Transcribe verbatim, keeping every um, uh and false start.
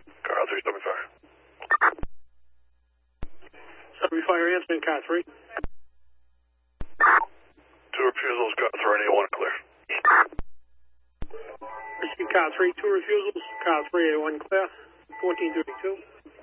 Car three, stop me fire. Stop me fire, answering car three. Two refusals, car three, A one clear. Receive car three, two refusals, car three, A one clear, fourteen thirty-two.